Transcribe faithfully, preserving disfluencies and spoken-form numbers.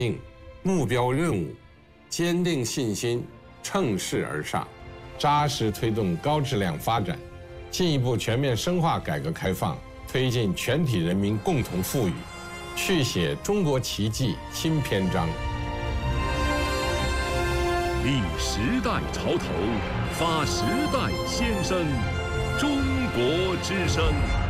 定目标任务，坚定信心，乘势而上，扎实推动高质量发展，进一步全面深化改革开放，推进全体人民共同富裕，续写中国奇迹新篇章。 立时代潮头，发时代先声，中国之声。